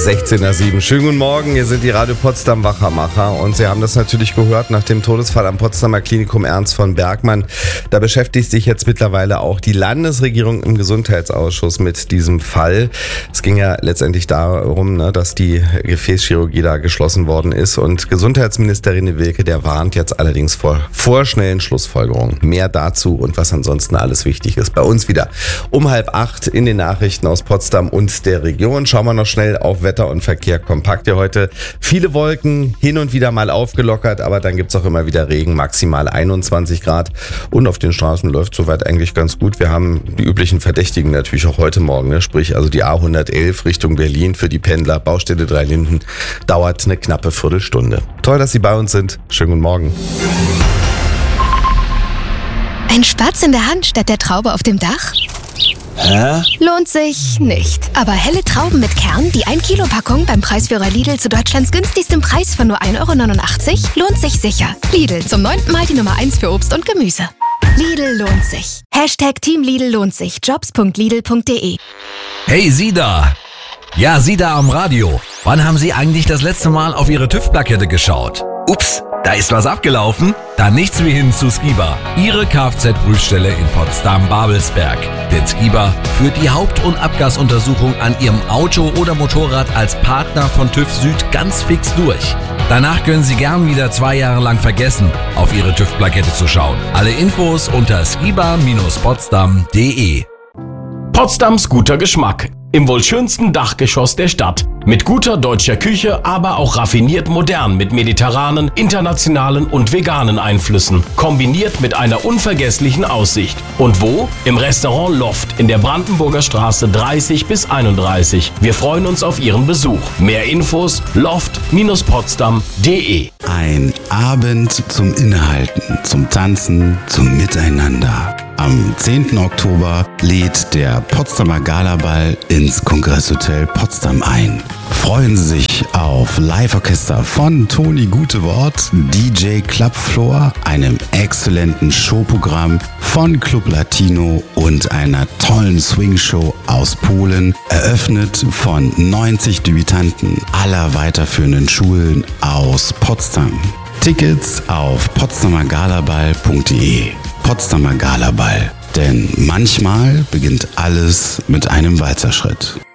16:07. Schönen guten Morgen, hier sind die Radio Potsdam Wachermacher und Sie haben das natürlich gehört nach dem Todesfall am Potsdamer Klinikum Ernst von Bergmann. Da beschäftigt sich jetzt mittlerweile auch die Landesregierung im Gesundheitsausschuss mit diesem Fall. Es ging ja letztendlich darum, dass die Gefäßchirurgie da geschlossen worden ist und Gesundheitsministerin Wilke, der warnt jetzt allerdings vor vorschnellen Schlussfolgerungen. Mehr dazu und was ansonsten alles wichtig ist. Bei uns wieder um 7:30 in den Nachrichten aus Potsdam und der Region. Schauen wir noch schnell auf Wetter und Verkehr kompakt hier heute. Viele Wolken, hin und wieder mal aufgelockert, aber dann gibt's auch immer wieder Regen, maximal 21 Grad. Und auf den Straßen läuft soweit eigentlich ganz gut. Wir haben die üblichen Verdächtigen natürlich auch heute Morgen, sprich also die A111 Richtung Berlin für die Pendler, Baustelle 3 Linden, dauert eine knappe Viertelstunde. Toll, dass Sie bei uns sind. Schönen guten Morgen. Ein Spatz in der Hand statt der Traube auf dem Dach? Hä? Lohnt sich nicht. Aber helle Trauben mit Kern, die 1-Kilo-Packung beim Preisführer Lidl zu Deutschlands günstigstem Preis von nur 1,89 € lohnt sich sicher. Lidl, zum 9. Mal die Nummer 1 für Obst und Gemüse. Lidl lohnt sich. Team Lidl lohnt sich. Jobs.lidl.de. Hey, Sie da! Ja, Sie da am Radio. Wann haben Sie eigentlich das letzte Mal auf Ihre TÜV-Plakette geschaut? Ups, da ist was abgelaufen? Dann nichts wie hin zu Skiba. Ihre Kfz-Prüfstelle in Potsdam-Babelsberg. Denn Skiba führt die Haupt- und Abgasuntersuchung an Ihrem Auto oder Motorrad als Partner von TÜV Süd ganz fix durch. Danach können Sie gern wieder 2 Jahre lang vergessen, auf Ihre TÜV-Plakette zu schauen. Alle Infos unter skiba-potsdam.de. Potsdams guter Geschmack. Im wohl schönsten Dachgeschoss der Stadt. Mit guter deutscher Küche, aber auch raffiniert modern mit mediterranen, internationalen und veganen Einflüssen. Kombiniert mit einer unvergesslichen Aussicht. Und wo? Im Restaurant Loft in der Brandenburger Straße 30 bis 31. Wir freuen uns auf Ihren Besuch. Mehr Infos loft-potsdam.de. Ein Abend zum Innehalten, zum Tanzen, zum Miteinander. Am 10. Oktober lädt der Potsdamer Galaball ins Kongresshotel Potsdam ein. Freuen Sie sich auf Live-Orchester von Toni Gutewort, DJ Clubfloor, einem exzellenten Showprogramm von Club Latino und einer tollen Swing-Show aus Polen, eröffnet von 90 Debütanten aller weiterführenden Schulen aus Potsdam. Tickets auf potsdamergalaball.de. Potsdamer Galaball. Denn manchmal beginnt alles mit einem Walzerschritt.